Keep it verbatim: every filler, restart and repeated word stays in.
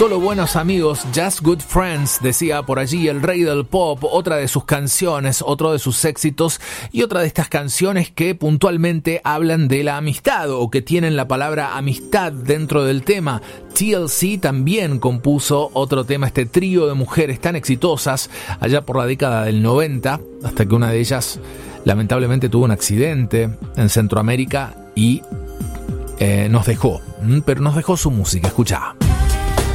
Solo buenos amigos, Just Good Friends, decía por allí el rey del pop, otra de sus canciones, otro de sus éxitos y otra de estas canciones que puntualmente hablan de la amistad o que tienen la palabra amistad dentro del tema. T L C también compuso otro tema, este trío de mujeres tan exitosas allá por la década del noventa, hasta que una de ellas lamentablemente tuvo un accidente en Centroamérica y eh, nos dejó, pero nos dejó su música. Escuchá.